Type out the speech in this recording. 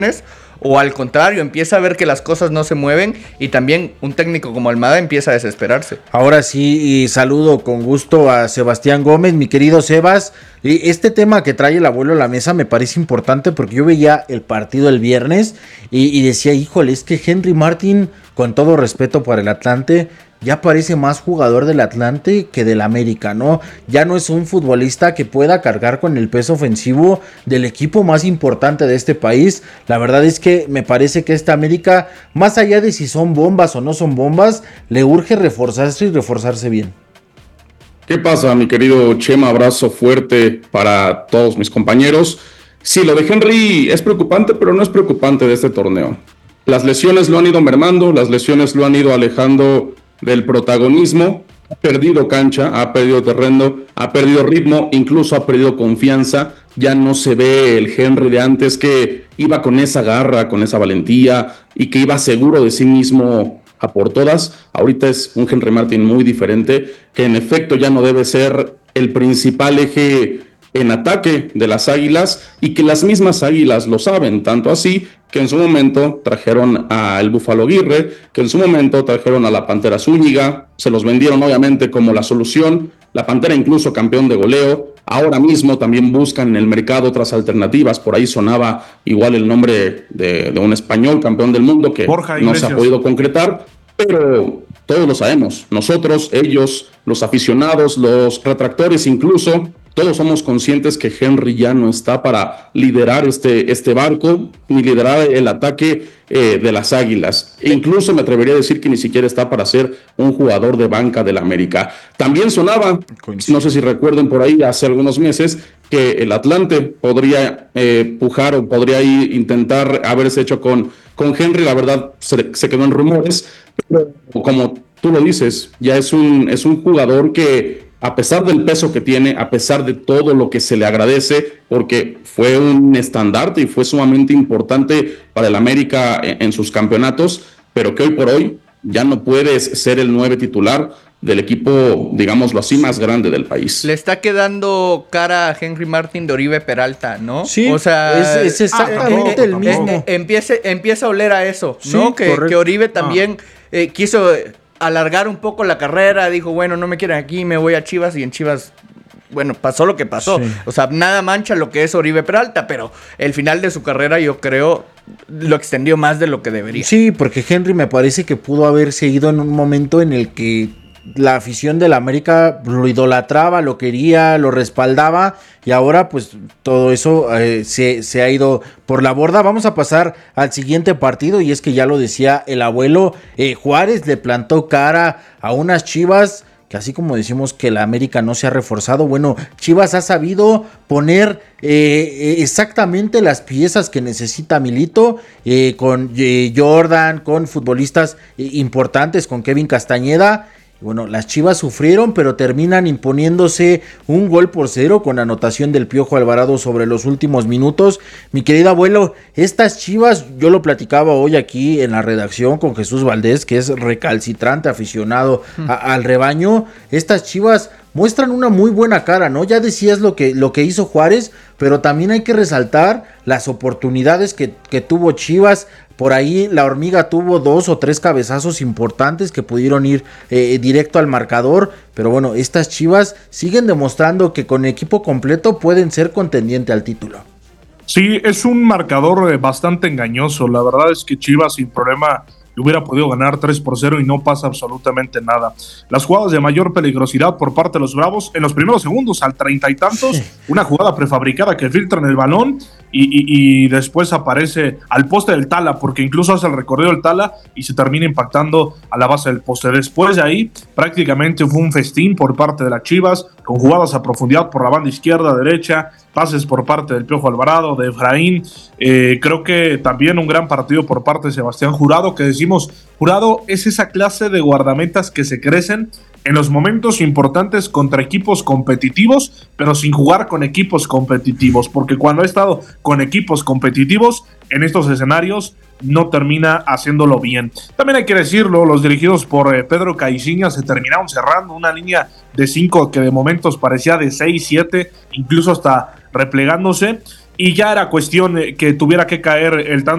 o al contrario, empieza a ver que las cosas no se mueven y también un técnico como Almada empieza a desesperarse. Ahora sí, y saludo con gusto a Sebastián Gómez, mi querido Sebas. Este tema que trae el abuelo a la mesa me parece importante porque yo veía el partido el viernes y decía, híjole, es que Henry Martin, con todo respeto para el Atlante, ya parece más jugador del Atlante que del América, ¿no? Ya no es un futbolista que pueda cargar con el peso ofensivo del equipo más importante de este país. La verdad es que me parece que esta América, más allá de si son bombas o no son bombas, le urge reforzarse y reforzarse bien. ¿Qué pasa, mi querido Chema? Abrazo fuerte para todos mis compañeros. Sí, lo de Henry es preocupante, pero no es preocupante de este torneo. Las lesiones lo han ido mermando, las lesiones lo han ido alejando del protagonismo, ha perdido cancha, ha perdido terreno, ha perdido ritmo, incluso ha perdido confianza. Ya no se ve el Henry de antes que iba con esa garra, con esa valentía y que iba seguro de sí mismo a por todas. Ahorita es un Henry Martin muy diferente, que en efecto ya no debe ser el principal eje en ataque de las Águilas y que las mismas Águilas lo saben, tanto así que en su momento trajeron al Búfalo Aguirre, que en su momento trajeron a la Pantera Zúñiga, se los vendieron obviamente como la solución, la Pantera incluso campeón de goleo, ahora mismo también buscan en el mercado otras alternativas, por ahí sonaba igual el nombre de un español campeón del mundo que no se ha podido concretar, pero todos lo sabemos, nosotros, ellos, los aficionados, los retractores incluso, todos somos conscientes que Henry ya no está para liderar este barco, ni liderar el ataque de las Águilas. E incluso me atrevería a decir que ni siquiera está para ser un jugador de banca del América. También sonaba, no sé si recuerden por ahí hace algunos meses, que el Atlante podría pujar o podría intentar haberse hecho con Henry. La verdad se quedó en rumores, pero como tú lo dices, ya es un jugador que, a pesar del peso que tiene, a pesar de todo lo que se le agradece, porque fue un estandarte y fue sumamente importante para el América en sus campeonatos, pero que hoy por hoy ya no puedes ser el 9 titular del equipo, digámoslo así, más grande del país. Le está quedando cara a Henry Martin de Oribe Peralta, ¿no? Sí, o sea, es exactamente el mismo. Empieza a oler a eso, sí, ¿no? Que Oribe también quiso alargar un poco la carrera, dijo, bueno, no me quieren aquí, me voy a Chivas, y en Chivas, bueno, pasó lo que pasó. Sí. O sea, nada mancha lo que es Oribe Peralta, pero el final de su carrera yo creo lo extendió más de lo que debería. Sí, porque Henry me parece que pudo haberse ido en un momento en el que la afición del América lo idolatraba, lo quería, lo respaldaba, y ahora pues todo eso se ha ido por la borda. Vamos a pasar al siguiente partido, y es que ya lo decía el abuelo, Juárez le plantó cara a unas Chivas que, así como decimos que la América no se ha reforzado, bueno, Chivas ha sabido poner exactamente las piezas que necesita Milito, con Jordan, con futbolistas importantes, con Kevin Castañeda. Bueno, las Chivas sufrieron, pero terminan imponiéndose 1-0 con anotación del Piojo Alvarado sobre los últimos minutos. Mi querido abuelo, estas Chivas, yo lo platicaba hoy aquí en la redacción con Jesús Valdés, que es recalcitrante aficionado al rebaño. Estas Chivas muestran una muy buena cara, ¿no? Ya decías lo que hizo Juárez, pero también hay que resaltar las oportunidades que tuvo Chivas. Por ahí la Hormiga tuvo 2 o 3 cabezazos importantes que pudieron ir directo al marcador, pero bueno, estas Chivas siguen demostrando que con equipo completo pueden ser contendiente al título. Sí, es un marcador bastante engañoso. La verdad es que Chivas sin problema hubiera podido ganar 3-0 y no pasa absolutamente nada. Las jugadas de mayor peligrosidad por parte de los Bravos, en los primeros segundos, al 30 y tantos, sí, una jugada prefabricada que filtran el balón y después aparece al poste del Tala, porque incluso hace el recorrido del Tala y se termina impactando a la base del poste. Después de ahí, prácticamente fue un festín por parte de las Chivas, con jugadas a profundidad por la banda izquierda, derecha, pases por parte del Piojo Alvarado, de Efraín. Creo que también un gran partido por parte de Sebastián Jurado, que decimos, Jurado es esa clase de guardametas que se crecen en los momentos importantes contra equipos competitivos, pero sin jugar con equipos competitivos, porque cuando ha estado con equipos competitivos en estos escenarios no termina haciéndolo bien. También hay que decirlo, los dirigidos por Pedro Caixinha se terminaron cerrando una línea de 5 que de momentos parecía de 6, 7, incluso hasta replegándose, y ya era cuestión que tuviera que caer el tanto